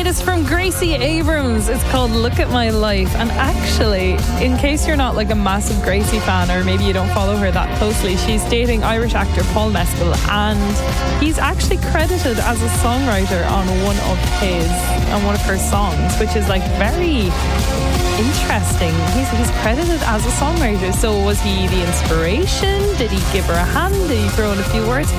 latest from Gracie Abrams. It's called Look at My Life. And actually, in case you're not like a massive Gracie fan, or maybe you don't follow her that closely, she's dating Irish actor Paul Mescal, and he's actually credited as a songwriter on one of her songs, which is like very interesting. He's credited as a songwriter. So was he the inspiration? Did he give her a hand? Did he throw in a few words?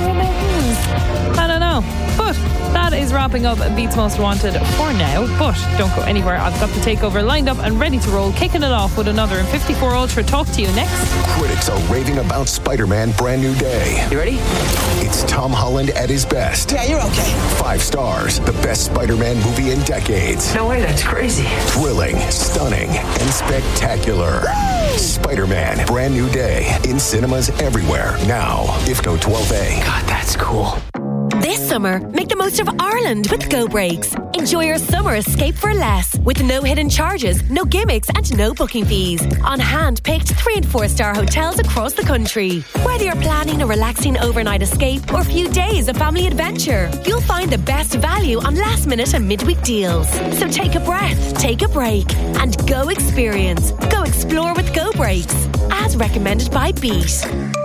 I don't know. But that is wrapping up Beats Most Wanted for now. But don't go anywhere. I've got the takeover lined up and ready to roll, kicking it off with another M54 Ultra. Talk to you next. Critics are raving about Spider-Man Brand New Day. You ready? It's Tom Holland at his best. Yeah, you're okay. 5 stars. The best Spider-Man movie in decades. No way, that's crazy. Thrilling, stunning, and spectacular. Woo! Spider-Man Brand New Day. In cinemas everywhere. Now, IFCO 12A. God, that's cool. This summer, make the most of Ireland with Go Breaks. Enjoy your summer escape for less, with no hidden charges, no gimmicks and no booking fees. On hand-picked 3- and 4-star hotels across the country. Whether you're planning a relaxing overnight escape or a few days of family adventure, you'll find the best value on last-minute and midweek deals. So take a breath, take a break, and go experience. Go explore with Go Breaks. As recommended by Beat.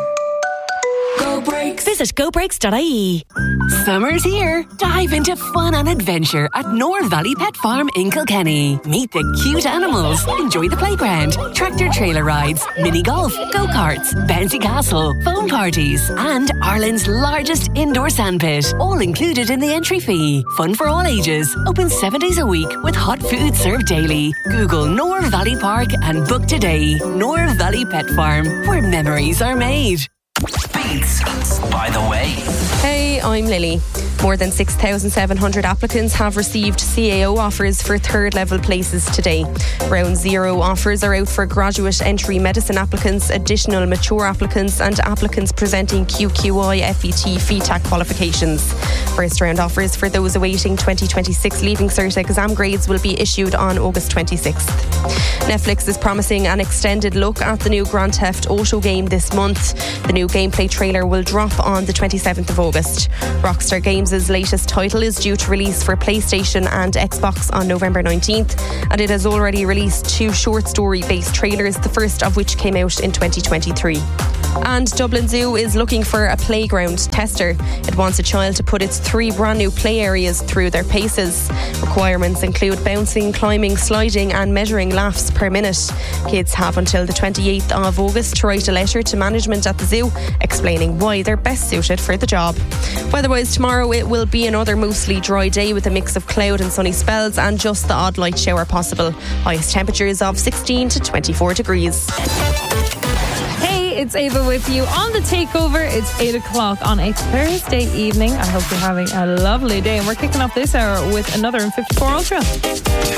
Go Breaks. Visit gobreaks.ie. Summer's here. Dive into fun and adventure at Nor Valley Pet Farm in Kilkenny. Meet the cute animals, enjoy the playground, tractor trailer rides, mini golf, go-karts, bouncy castle, foam parties, and Ireland's largest indoor sandpit. All included in the entry fee. Fun for all ages. Open 7 days a week with hot food served daily. Google Nor Valley Park and book today. Nor Valley Pet Farm, where memories are made. Beats, by the way. Hey, I'm Lily. More than 6,700 applicants have received CAO offers for third-level places today. Round 0 offers are out for graduate entry medicine applicants, additional mature applicants and applicants presenting QQI, FET, FETAC qualifications. First-round offers for those awaiting 2026 Leaving Cert exam grades will be issued on August 26th. Netflix is promising an extended look at the new Grand Theft Auto game this month. The new gameplay trailer will drop on the 27th of August. Rockstar Games' latest title is due to release for PlayStation and Xbox on November 19th, and it has already released 2 short story-based trailers, the first of which came out in 2023. And Dublin Zoo is looking for a playground tester. It wants a child to put its 3 brand new play areas through their paces. Requirements include bouncing, climbing, sliding and measuring laughs per minute. Kids have until the 28th of August to write a letter to management at the zoo explaining why they're best suited for the job. Weather-wise, tomorrow it will be another mostly dry day with a mix of cloud and sunny spells and just the odd light shower possible. Highest temperatures of 16 to 24 degrees. It's Ava with you on the takeover. It's 8 o'clock on a Thursday evening. I hope you're having a lovely day, and we're kicking off this hour with another M54 Ultra.